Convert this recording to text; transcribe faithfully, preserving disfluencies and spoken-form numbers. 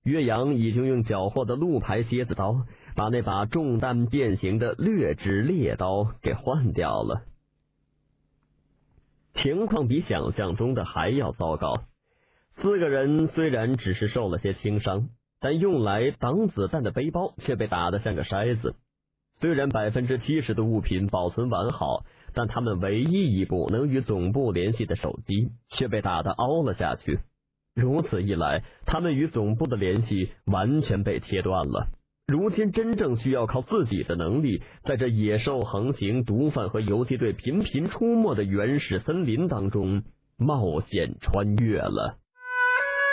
岳阳已经用缴获的路牌蝎子刀把那把中弹变形的掠指猎刀给换掉了。情况比想象中的还要糟糕，四个人虽然只是受了些轻伤，但用来挡子弹的背包却被打得像个筛子。虽然 百分之七十 的物品保存完好，但他们唯一一部能与总部联系的手机却被打得凹了下去。如此一来，他们与总部的联系完全被切断了。如今真正需要靠自己的能力，在这野兽横行、毒贩和游击队频频出没的原始森林当中冒险穿越了。